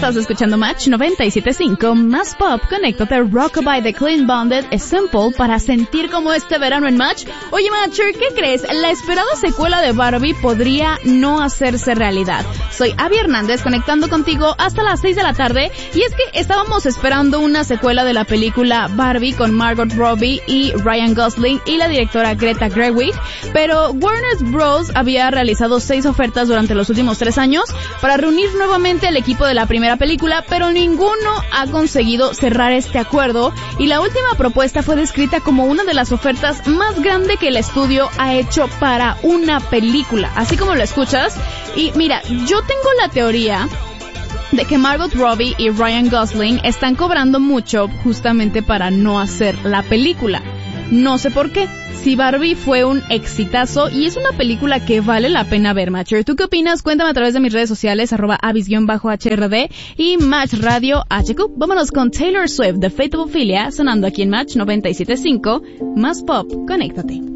Estás escuchando Match 97.5, más pop, conéctate. Rockabye de Clean Bandit es simple para sentir como este verano en Match. Oye, Matcher, ¿qué crees? La esperada secuela de Barbie podría no hacerse realidad. Soy Abby Hernández, conectando contigo hasta las 6 de la tarde, y es que estábamos esperando una secuela de la película Barbie con Margot Robbie y Ryan Gosling y la directora Greta Gerwig, pero Warner Bros. Había realizado 6 ofertas durante los últimos 3 años para reunir nuevamente al equipo de la primera película, pero ninguno ha conseguido cerrar este acuerdo, y la última propuesta fue descrita como una de las ofertas más grandes que el estudio ha hecho para una película, así como lo escuchas. Y mira, yo tengo la teoría de que Margot Robbie y Ryan Gosling están cobrando mucho justamente para no hacer la película. No sé por qué. Si Barbie fue un exitazo y es una película que vale la pena ver, Matcher. ¿Tú qué opinas? Cuéntame a través de mis redes sociales, @abis_HRD y Match Radio HQ. Vámonos con Taylor Swift de Fate of Ophelia, sonando aquí en Match 97.5, más pop, conéctate.